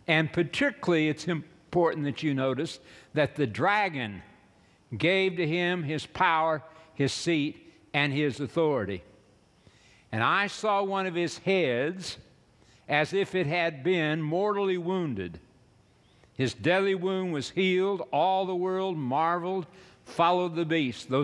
And particularly, it's important that you notice that the dragon gave to him his power, his seat, and his authority. And I saw one of his heads as if it had been mortally wounded. His deadly wound was healed. All the world marveled, followed the beast. Those